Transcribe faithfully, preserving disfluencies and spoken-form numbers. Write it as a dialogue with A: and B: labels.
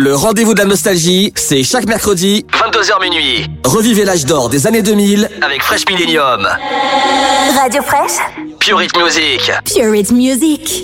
A: Le rendez-vous de la nostalgie, c'est chaque mercredi, vingt-deux heures minuit. Revivez l'âge d'or des années deux mille avec Fresh Millennium.
B: Radio Fresh.
A: Pure Hit Music.
B: Pure Hit Music.